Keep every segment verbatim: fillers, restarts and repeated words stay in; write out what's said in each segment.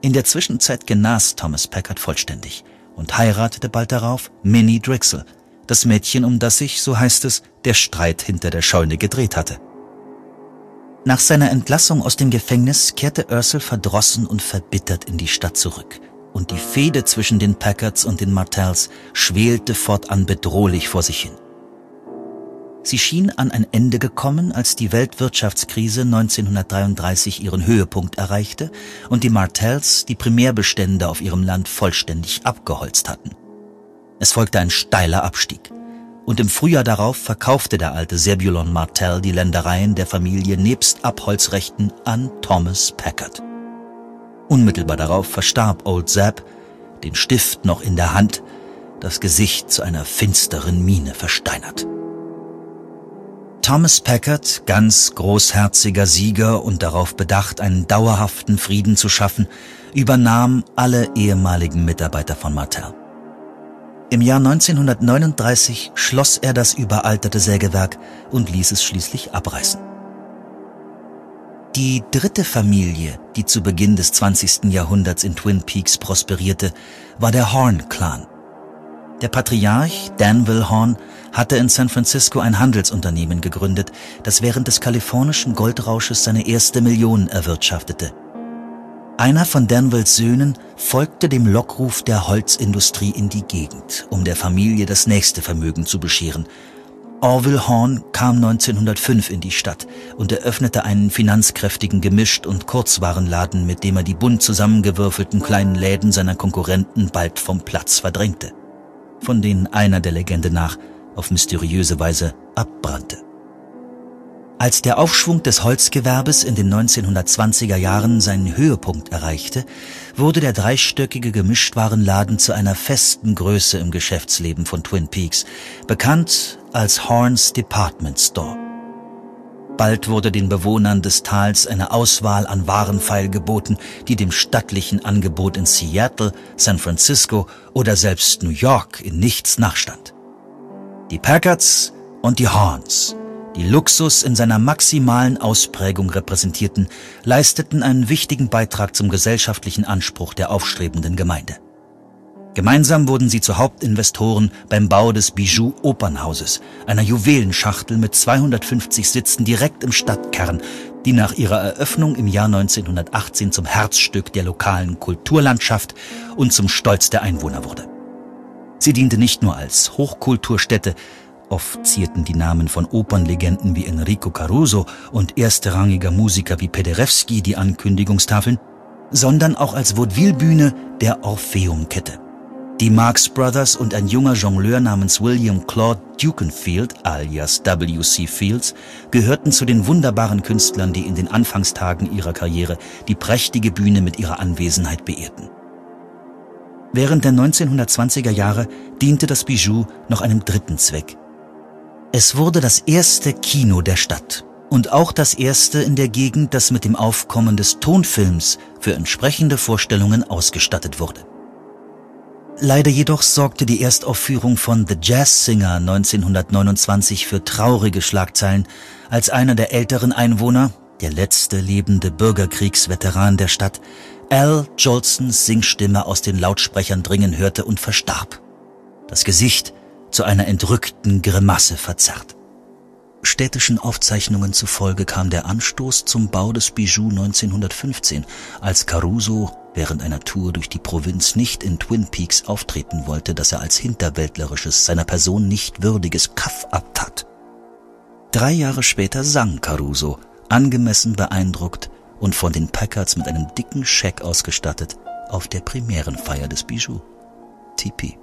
In der Zwischenzeit genas Thomas Packard vollständig und heiratete bald darauf Minnie Drixel, das Mädchen, um das sich, so heißt es, der Streit hinter der Scheune gedreht hatte. Nach seiner Entlassung aus dem Gefängnis kehrte Ursel verdrossen und verbittert in die Stadt zurück. Und die Fehde zwischen den Packards und den Martells schwelte fortan bedrohlich vor sich hin. Sie schien an ein Ende gekommen, als die Weltwirtschaftskrise neunzehnhundertdreiunddreißig ihren Höhepunkt erreichte und die Martells die Primärbestände auf ihrem Land vollständig abgeholzt hatten. Es folgte ein steiler Abstieg. Und im Frühjahr darauf verkaufte der alte Zebulon Martell die Ländereien der Familie nebst Abholzrechten an Thomas Packard. Unmittelbar darauf verstarb Old Zeb, den Stift noch in der Hand, das Gesicht zu einer finsteren Miene versteinert. Thomas Packard, ganz großherziger Sieger und darauf bedacht, einen dauerhaften Frieden zu schaffen, übernahm alle ehemaligen Mitarbeiter von Martell. Im Jahr neunzehnhundertneununddreißig schloss er das überalterte Sägewerk und ließ es schließlich abreißen. Die dritte Familie, die zu Beginn des zwanzigsten Jahrhunderts in Twin Peaks prosperierte, war der Horn-Clan. Der Patriarch Danville Horn hatte in San Francisco ein Handelsunternehmen gegründet, das während des kalifornischen Goldrausches seine erste Million erwirtschaftete. Einer von Danvilles Söhnen folgte dem Lockruf der Holzindustrie in die Gegend, um der Familie das nächste Vermögen zu bescheren. Orville Horn kam neunzehnhundertfünf in die Stadt und eröffnete einen finanzkräftigen Gemischt- und Kurzwarenladen, mit dem er die bunt zusammengewürfelten kleinen Läden seiner Konkurrenten bald vom Platz verdrängte, von denen einer der Legende nach auf mysteriöse Weise abbrannte. Als der Aufschwung des Holzgewerbes in den neunzehnhundertzwanziger Jahren seinen Höhepunkt erreichte, wurde der dreistöckige Gemischtwarenladen zu einer festen Größe im Geschäftsleben von Twin Peaks, bekannt als Horns Department Store. Bald wurde den Bewohnern des Tals eine Auswahl an Waren feilgeboten, die dem stattlichen Angebot in Seattle, San Francisco oder selbst New York in nichts nachstand. Die Packards und die Horns, die Luxus in seiner maximalen Ausprägung repräsentierten, leisteten einen wichtigen Beitrag zum gesellschaftlichen Anspruch der aufstrebenden Gemeinde. Gemeinsam wurden sie zu Hauptinvestoren beim Bau des Bijou-Opernhauses, einer Juwelenschachtel mit zweihundertfünfzig Sitzen direkt im Stadtkern, die nach ihrer Eröffnung im Jahr neunzehnhundertachtzehn zum Herzstück der lokalen Kulturlandschaft und zum Stolz der Einwohner wurde. Sie diente nicht nur als Hochkulturstätte, oft zierten die Namen von Opernlegenden wie Enrico Caruso und erstrangiger Musiker wie Paderewski die Ankündigungstafeln, sondern auch als Vaudeville-Bühne der Orpheum-Kette. Die Marx Brothers und ein junger Jongleur namens William Claude Dukenfield, alias W C Fields, gehörten zu den wunderbaren Künstlern, die in den Anfangstagen ihrer Karriere die prächtige Bühne mit ihrer Anwesenheit beehrten. Während der neunzehnhundertzwanziger Jahre diente das Bijou noch einem dritten Zweck. Es wurde das erste Kino der Stadt und auch das erste in der Gegend, das mit dem Aufkommen des Tonfilms für entsprechende Vorstellungen ausgestattet wurde. Leider jedoch sorgte die Erstaufführung von The Jazz Singer neunzehnhundertneunundzwanzig für traurige Schlagzeilen, als einer der älteren Einwohner, der letzte lebende Bürgerkriegsveteran der Stadt, Al Jolsons Singstimme aus den Lautsprechern dringen hörte und verstarb. Das Gesicht zu einer entrückten Grimasse verzerrt. Städtischen Aufzeichnungen zufolge kam der Anstoß zum Bau des Bijou neunzehnhundertfünfzehn, als Caruso während einer Tour durch die Provinz nicht in Twin Peaks auftreten wollte, dass er als hinterwäldlerisches, seiner Person nicht würdiges Kaff abtat. Drei Jahre später sang Caruso, angemessen beeindruckt und von den Packards mit einem dicken Scheck ausgestattet, auf der Premierenfeier des Bijou. T P.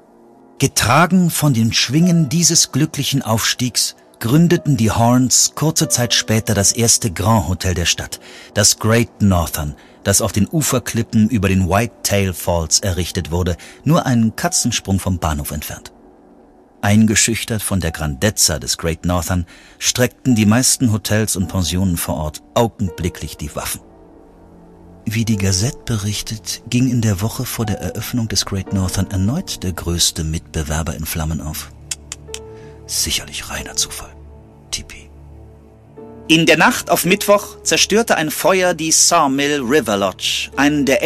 Getragen von den Schwingen dieses glücklichen Aufstiegs gründeten die Horns kurze Zeit später das erste Grand Hotel der Stadt, das Great Northern, das auf den Uferklippen über den Whitetail Falls errichtet wurde, nur einen Katzensprung vom Bahnhof entfernt. Eingeschüchtert von der Grandezza des Great Northern streckten die meisten Hotels und Pensionen vor Ort augenblicklich die Waffen. Wie die Gazette berichtet, ging in der Woche vor der Eröffnung des Great Northern erneut der größte Mitbewerber in Flammen auf. Sicherlich reiner Zufall. T P. In der Nacht auf Mittwoch zerstörte ein Feuer die Sawmill River Lodge, einen der